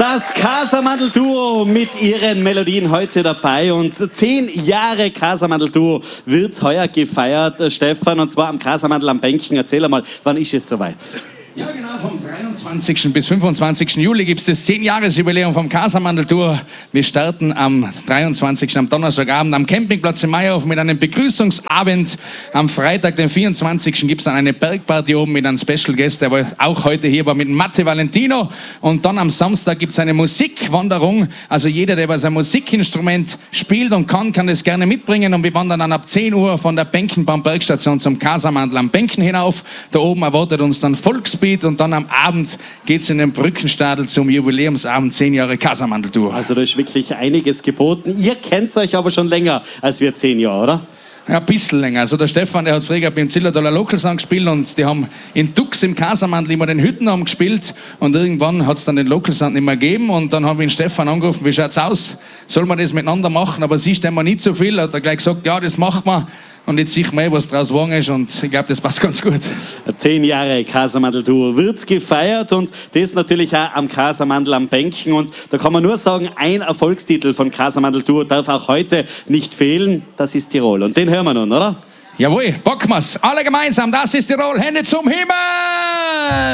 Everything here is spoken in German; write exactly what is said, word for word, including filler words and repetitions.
Das Casamandel-Duo mit ihren Melodien heute dabei. Und zehn Jahre Casamandel-Duo wird heuer gefeiert, Stefan, und zwar am Casamandel am Bänken. Erzähl einmal, wann ist es soweit? Ja, genau, vom dreiundzwanzigsten bis fünfundzwanzigsten Juli gibt es das zehn-Jahres-Jubiläum vom Casamandel-Tour. Wir starten am dreiundzwanzigsten am Donnerstagabend am Campingplatz in Mayhof mit einem Begrüßungsabend. Am Freitag, den vierundzwanzigsten gibt es dann eine Bergparty oben mit einem Special Guest, der auch heute hier war, mit Matte Valentino. Und dann am Samstag gibt es eine Musikwanderung. Also jeder, der was ein Musikinstrument spielt und kann, kann das gerne mitbringen. Und wir wandern dann ab zehn Uhr von der Benkenbaum-Bergstation zum Casamandel am Benken hinauf. Da oben erwartet uns dann Volksbeat. Und dann am Abend geht es in den Brückenstadel zum Jubiläumsabend zehn Jahre Casamandel-Tour. Also da ist wirklich einiges geboten. Ihr kennt euch aber schon länger als wir zehn Jahre, oder? Ja, ein bisschen länger. Also der Stefan, der hat früher beim Zillertaler Localsong gespielt und die haben in Dux im Casamandel immer den Hüttenabend gespielt und irgendwann hat es dann den Localsong nicht mehr gegeben und dann haben wir den Stefan angerufen, wie schaut's aus? Soll man das miteinander machen? Aber sie stellen mir nicht so viel. Hat er gleich gesagt, ja, das macht man. Und jetzt sehe ich mal, was draus geworden ist und ich glaube, das passt ganz gut. Zehn Jahre Casamandel-Tour wird gefeiert und das natürlich auch am Casamandel am Bänken. Und da kann man nur sagen, ein Erfolgstitel von Casamandel-Tour darf auch heute nicht fehlen. Das ist Tirol. Und den hören wir nun, oder? Jawohl, packen wir's. Alle gemeinsam, das ist Tirol. Hände zum Himmel!